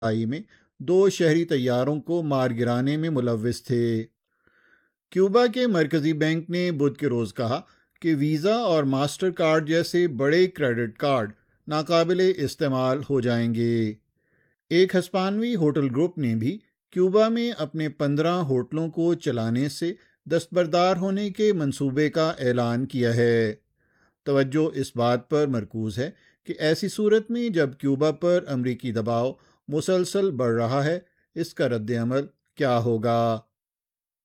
आई में 2 शहरी तैयारों को मार गिराने में मुलव्विस थे। क्यूबा के मरकजी बैंक ने बुध के रोज़ कहा कि वीज़ा और मास्टर कार्ड जैसे बड़े क्रेडिट कार्ड नाकाबिले इस्तेमाल हो जाएंगे। एक हिस्पानवी होटल ग्रुप ने भी क्यूबा में अपने 15 होटलों को चलाने से दस्तबरदार होने के मंसूबे का ऐलान किया है। तवज्जो इस बात पर मरकूज है कि ऐसी सूरत में जब क्यूबा पर अमरीकी दबाव मुसलसल बढ़ रहा है, इसका रद्द अमल क्या होगा।